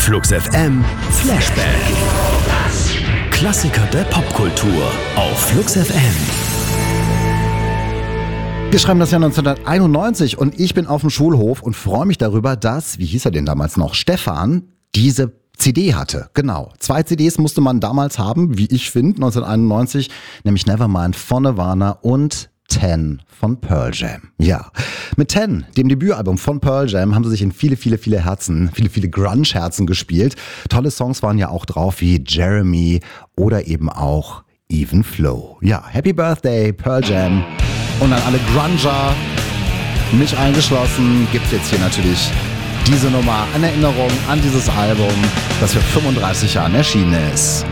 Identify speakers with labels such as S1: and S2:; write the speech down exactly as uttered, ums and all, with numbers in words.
S1: Flux F M Flashback. Klassiker der Popkultur auf Flux F M.
S2: Wir schreiben das Jahr neunzehnhunderteinundneunzig und ich bin auf dem Schulhof und freue mich darüber, dass, wie hieß er denn damals noch, Stefan, diese C D hatte. Genau. Zwei C Ds musste man damals haben, wie ich finde, neunzehnhunderteinundneunzig, nämlich Nevermind von Nirvana und Ten von Pearl Jam. Ja, mit Ten, dem Debütalbum von Pearl Jam, haben sie sich in viele, viele, viele Herzen, viele, viele Grunge-Herzen gespielt. Tolle Songs waren ja auch drauf, wie Jeremy oder eben auch Even Flow. Ja, Happy Birthday, Pearl Jam. Und an alle Grunger, mich eingeschlossen, gibt's jetzt hier natürlich diese Nummer an Erinnerung an dieses Album, das für fünfunddreißig Jahren erschienen ist.